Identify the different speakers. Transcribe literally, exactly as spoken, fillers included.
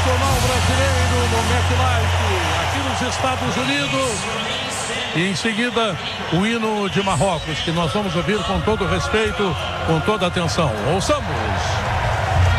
Speaker 1: nacional brasileiro no MetLife, aqui nos Estados Unidos. E em seguida, o hino de Marrocos, que nós vamos ouvir com todo respeito, com toda atenção. Ouçamos.